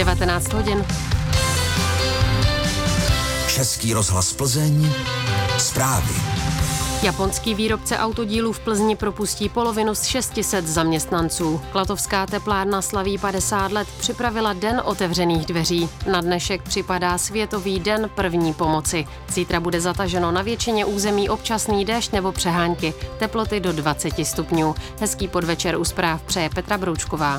19 hodin. Český rozhlas Plzeň, zprávy. Japonský výrobce autodílů v Plzni propustí polovinu z 600 zaměstnanců. Klatovská teplárna slaví 50 let, připravila den otevřených dveří. Na dnešek připadá Světový den první pomoci. Zítra bude zataženo na většině území občasný déšť nebo přehánky. Teploty do 20 stupňů. Hezký podvečer u zpráv přeje Petra Broučková.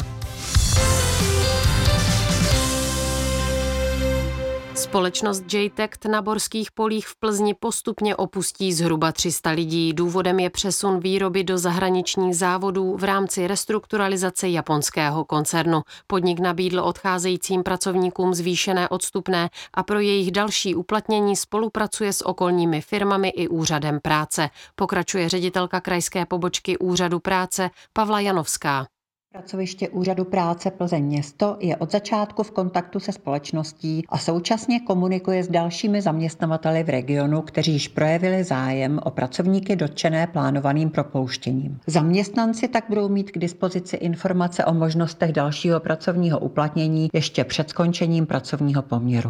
Společnost J-Tect na Borských polích v Plzni postupně opustí zhruba 300 lidí. Důvodem je přesun výroby do zahraničních závodů v rámci restrukturalizace japonského koncernu. Podnik nabídl odcházejícím pracovníkům zvýšené odstupné a pro jejich další uplatnění spolupracuje s okolními firmami i úřadem práce. Pokračuje ředitelka krajské pobočky úřadu práce Pavla Janovská. Pracoviště úřadu práce Plzeň město je od začátku v kontaktu se společností a současně komunikuje s dalšími zaměstnavateli v regionu, kteří již projevili zájem o pracovníky dotčené plánovaným propouštěním. Zaměstnanci tak budou mít k dispozici informace o možnostech dalšího pracovního uplatnění ještě před skončením pracovního poměru.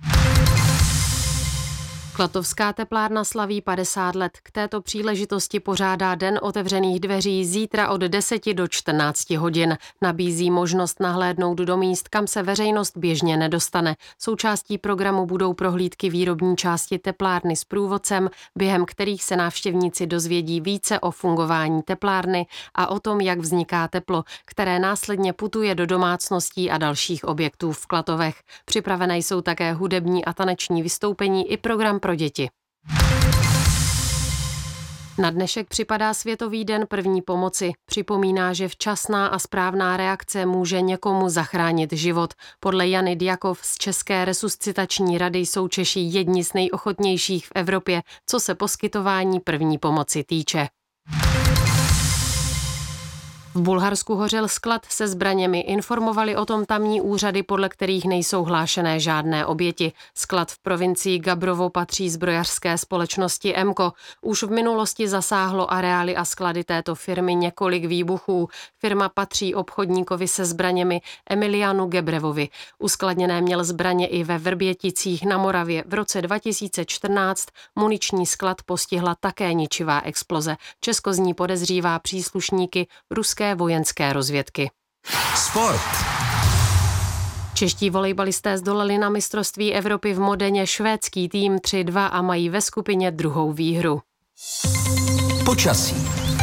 Klatovská teplárna slaví 50 let. K této příležitosti pořádá den otevřených dveří zítra od 10 do 14 hodin. Nabízí možnost nahlédnout do míst, kam se veřejnost běžně nedostane. Součástí programu budou prohlídky výrobní části teplárny s průvodcem, během kterých se návštěvníci dozvědí více o fungování teplárny a o tom, jak vzniká teplo, které následně putuje do domácností a dalších objektů v Klatovech. Připravené jsou také hudební a taneční vystoupení i program pro děti. Na dnešek připadá Světový den první pomoci. Připomíná, že včasná a správná reakce může někomu zachránit život. Podle Jany Djakov z České resuscitační rady jsou Češi jedni z nejochotnějších v Evropě, co se poskytování první pomoci týče. V Bulharsku hořel sklad se zbraněmi, informovali o tom tamní úřady, podle kterých nejsou hlášené žádné oběti. Sklad v provincii Gabrovo patří zbrojařské společnosti EMCO. Už v minulosti zasáhlo areály a sklady této firmy několik výbuchů. Firma patří obchodníkovi se zbraněmi Emilianu Gebrevovi. Uskladněné měl zbraně i ve Vrběticích na Moravě. V roce 2014 muniční sklad postihla také ničivá exploze. Česko z ní podezřívá příslušníky ruské vojenské rozvědky. Sport. Čeští volejbalisté zdolali na mistrovství Evropy v Modeně švédský tým 3-2 a mají ve skupině druhou výhru. Počasí.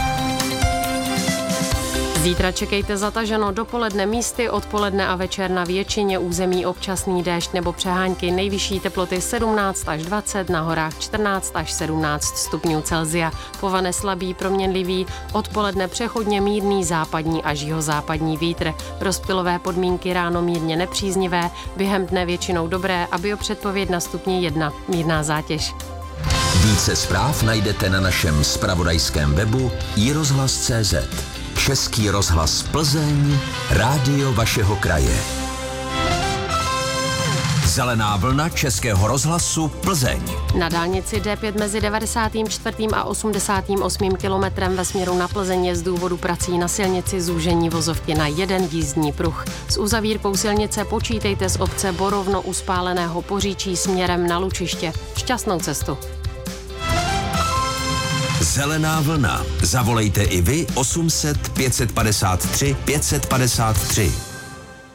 Zítra čekejte zataženo, dopoledne místy, odpoledne a večer na většině území občasný déšť nebo přehánky, nejvyšší teploty 17 až 20, na horách 14 až 17 stupňů Celsia. Povane slabý, proměnlivý, odpoledne přechodně mírný západní až jihozápadní vítr. Rozptylové podmínky ráno mírně nepříznivé, během dne většinou dobré a biopředpověď na stupni 1, mírná zátěž. Více zpráv najdete na našem zpravodajském webu iRozhlas.cz. Český rozhlas Plzeň, rádio vašeho kraje. Zelená vlna Českého rozhlasu Plzeň. Na dálnici D5 mezi 94. a 88. kilometrem ve směru na Plzeň je z důvodu prací na silnici zúžení vozovky na jeden jízdní pruh. S uzavírkou silnice počítejte z obce Borovno u Spáleného Poříčí směrem na Lučiště. Šťastnou cestu. Zelená vlna. Zavolejte i vy 800 553 553.